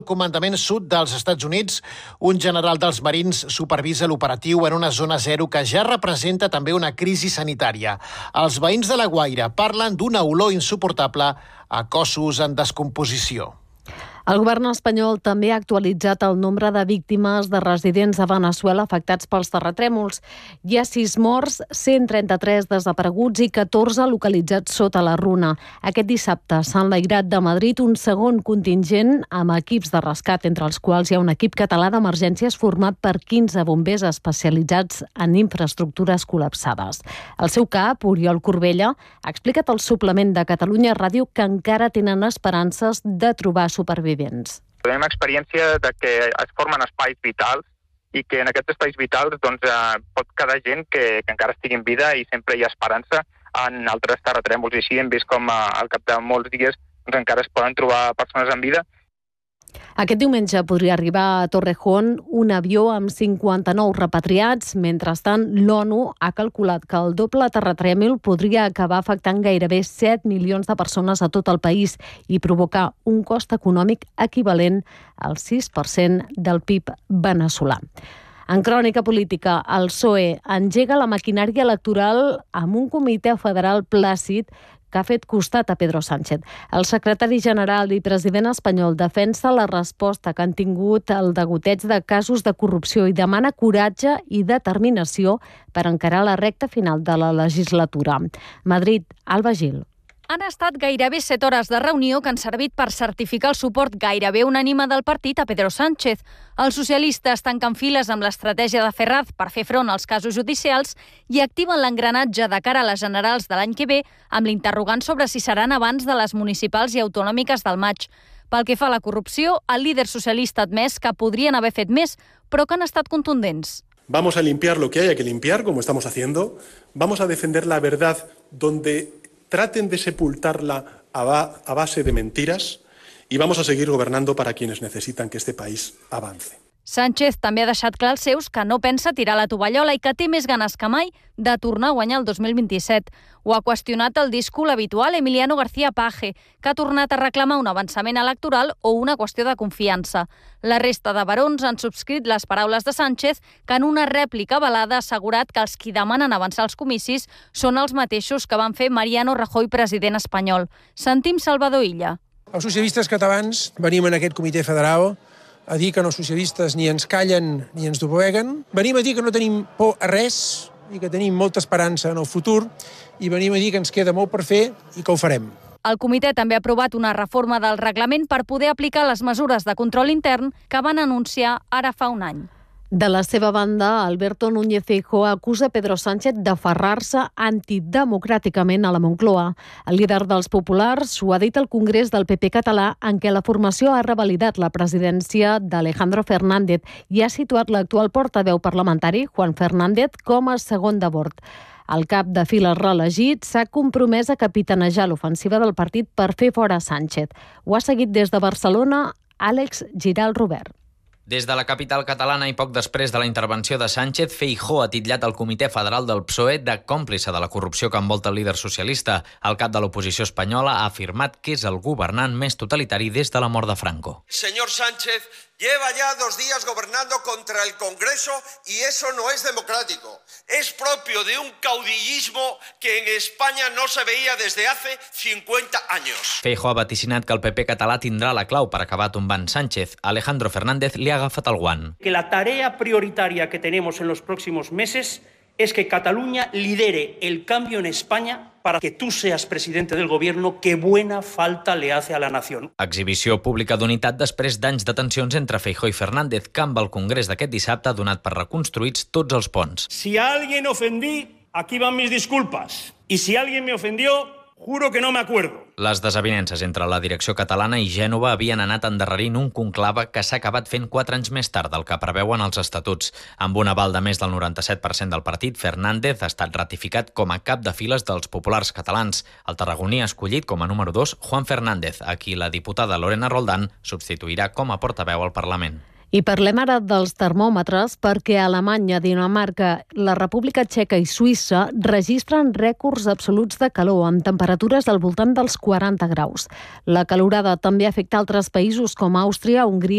Comandament Sud dels Estats Units, un general dels Marins supervisa l'operatiu en una zona zero que ja representa també una crisi sanitària. Els veïns de La Guaira parlen d'una olor insuportable a cossos en descomposició. El govern espanyol també ha actualitzat el nombre de víctimes de residents a Veneçuela afectats pels terratrèmols. Hi ha 6 morts, 133 desapareguts i 14 localitzats sota la runa. Aquest dissabte s'ha enlairat de Madrid un segon contingent amb equips de rescat, entre els quals hi ha un equip català d'emergències format per 15 bombers especialitzats en infraestructures col·lapsades. El seu cap, Oriol Corbella, ha explicat al suplement de Catalunya Ràdio que encara tenen esperances de trobar supervivents. Tenim experiència de que es formen espais vitals i que en aquests espais vitals pot quedar gent que encara estigui en vida i sempre hi ha esperança en altres terratrèmols. I així hem vist com al cap de molts dies encara es poden trobar persones en vida. Aquest diumenge podria arribar a Torrejón un avió amb 59 repatriats. Mentrestant, l'ONU ha calculat que el doble terratrèmol podria acabar afectant gairebé 7 milions de persones a tot el país i provocar un cost econòmic equivalent al 6% del PIB veneçolà. En crònica política, el PSOE engega la maquinària electoral amb un comitè federal plàcid que ha fet costat a Pedro Sánchez. El secretari general i president espanyol defensa la resposta que han tingut el degoteig de casos de corrupció i demana coratge i determinació per encarar la recta final de la legislatura. Madrid, Alba Gil. Han estat gairebé 7 hores de reunió que han servit per certificar el suport gairebé unànime del partit a Pedro Sánchez. Els socialistes tanquen files amb l'estratègia de Ferraz per fer front als casos judicials i activen l'engranatge de cara a les generals de l'any que ve amb l'interrogant sobre si seran abans de les municipals i autonòmiques del maig. Pel que fa a la corrupció, el líder socialista ha admès que podrien haver fet més, però que han estat contundents. Vamos a limpiar lo que haya que limpiar, como estamos haciendo. Vamos a defender la verdad donde traten de sepultarla a base de mentiras y vamos a seguir gobernando para quienes necesitan que este país avance. Sánchez també ha deixat clar als seus que no pensa tirar la tovallola i que té més ganes que mai de tornar a guanyar el 2027. Ho ha qüestionat el discurs habitual Emiliano García Paje, que ha tornat a reclamar un avançament electoral o una qüestió de confiança. La resta de barons han subscrit les paraules de Sánchez, que en una rèplica velada ha assegurat que els qui demanen avançar els comicis són els mateixos que van fer Mariano Rajoy, president espanyol. Sentim Salvador Illa. Els socialistes catalans venim en aquest comitè federal a dir que no socialistes ni ens callen ni ens dobleguen. Venim a dir que no tenim por a res i que tenim molta esperança en el futur i venim a dir que ens queda molt per fer i que ho farem. El comitè també ha aprovat una reforma del reglament per poder aplicar les mesures de control intern que van anunciar ara fa un any. De la seva banda, Alberto Núñez Feijóo acusa Pedro Sánchez d'aferrar-se antidemocràticament a la Moncloa. El líder dels populars ho ha dit al Congrés del PP català, en què la formació ha revalidat la presidència d'Alejandro Fernández i ha situat l'actual portaveu parlamentari, Juan Fernández, com a segon de bord. El cap de files reelegit s'ha compromès a capitanejar l'ofensiva del partit per fer fora Sánchez. Ho ha seguit des de Barcelona Àlex Giral Robert. Des de la capital catalana i poc després de la intervenció de Sánchez, Feijóo ha titllat el Comitè Federal del PSOE de còmplice de la corrupció que envolta el líder socialista. El cap de l'oposició espanyola ha afirmat que és el governant més totalitari des de la mort de Franco. Señor Sánchez lleva ya 2 días gobernando contra el Congreso y eso no es democrático. Es propio de un caudillismo que en España no se veía desde hace 50 años. Feijóo ha vaticinat que el PP català tindrà la clau per acabar tombant Sánchez. Alejandro Fernández li ha agafat el guant. Que la tarea prioritaria que tenemos en los próximos meses es que Cataluña lidere el cambio en España para que tú seas presidente del gobierno. Qué buena falta le hace a la nación. Exhibició pública d'unitat després d'anys de tensions entre Feijóo i Fernández, que amb el Congrés d'aquest dissabte ha donat per reconstruïts tots els ponts. Si a alguien ofendí, aquí van mis disculpas. Y si alguien me ofendió, juro que no me acuerdo. Les desavinences entre la direcció catalana i Gènova havien anat endarrerint un conclave que s'ha acabat fent 4 anys més tard del que preveuen els estatuts. Amb un aval de més del 97% del partit, Fernández ha estat ratificat com a cap de files dels populars catalans. El tarragoní ha escollit com a número 2 Juan Fernández, a qui la diputada Lorena Roldán substituirà com a portaveu al Parlament. I parlem ara dels termòmetres perquè Alemanya, Dinamarca, la República Txeca i Suïssa registren rècords absoluts de calor amb temperatures al voltant dels 40 graus. La calorada també afecta altres països com Àustria, Hongria,